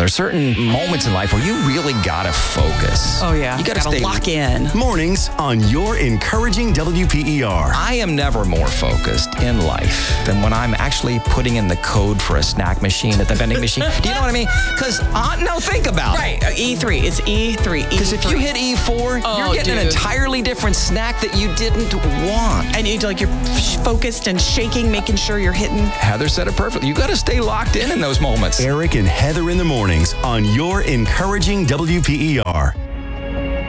certain moments in life where you really gotta focus. Oh, yeah. You gotta Gotta stay lock in. Mornings on your encouraging WPER. I am never more focused in life than when I'm actually putting in the code for a snack machine at the vending machine. Do you know what I mean? Because, no, think about it. Right. E3. It's E3. Because if you hit E4, you're getting an entirely different snack that you didn't want. And you're focused and shaking, making sure you're hitting. Heather said it perfectly. You got to stay locked in those moments. Eric and Heather in the mornings on your encouraging WPER.